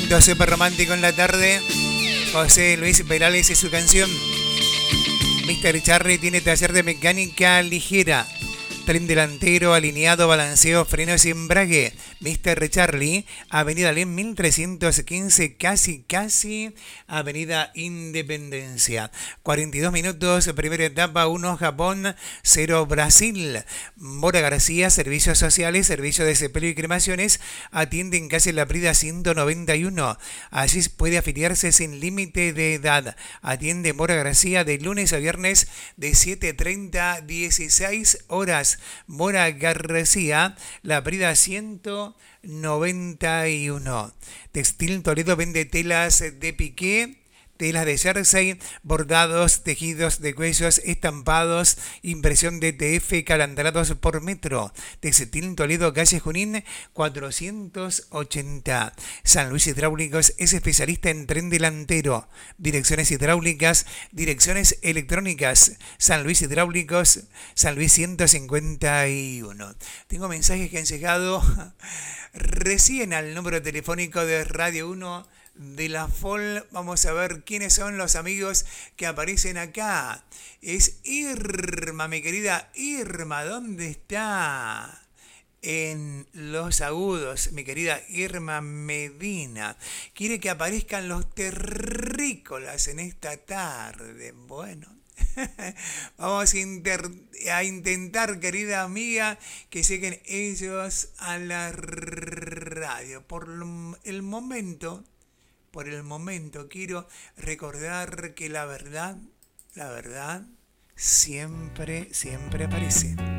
Momento súper romántico en la tarde. José Luis Perales y su canción. Mr. Charlie tiene taller de mecánica ligera. Tren delantero, alineado, balanceo, frenos y embrague. Mr. Charlie, Avenida Alem 1315, casi, Avenida Independencia. 42 minutos, primera etapa, 1 Japón, 0 Brasil. Mora García, servicios sociales, servicio de sepelio y cremaciones, atiende en calle La Prida 191. Allí puede afiliarse sin límite de edad. Atiende Mora García de lunes a viernes de 7:30 a 16 horas. Mora García, La Prida 191. Textil Toledo vende telas de piqué, telas de jersey, bordados, tejidos de cuellos, estampados, impresión de TF, calandrados por metro. Textil Toledo, calle Junín, 480. San Luis Hidráulicos es especialista en tren delantero, direcciones hidráulicas, direcciones electrónicas. San Luis Hidráulicos, San Luis 151. Tengo mensajes que han llegado recién al número telefónico de Radio 1 de la FOL. Vamos a ver quiénes son los amigos que aparecen acá. Es Irma, mi querida Irma. ¿Dónde está? En Los Agudos, mi querida Irma Medina. Quiere que aparezcan los terrícolas en esta tarde. Bueno, vamos a intentar, querida amiga, que lleguen ellos a la radio. Por el momento quiero recordar que la verdad siempre aparece.